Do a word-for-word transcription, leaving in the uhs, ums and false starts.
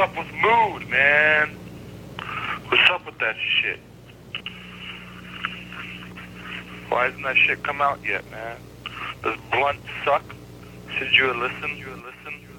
up with Mood, man? What's up with that shit? Why hasn't that shit come out yet, man? Does Blunt suck? Should you listen? You listen?